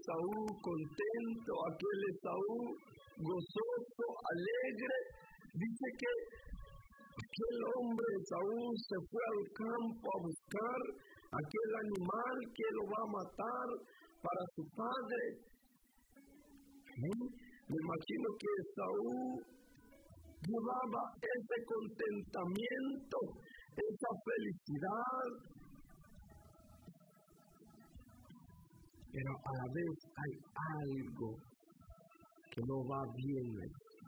Esaú contento, aquel Esaú gozoso, alegre. Dice que aquel hombre Esaú se fue al campo a buscar aquel animal que lo va a matar para su padre. Me imagino que Esaú llevaba ese contentamiento, esa felicidad, pero a la vez hay algo que no va bien.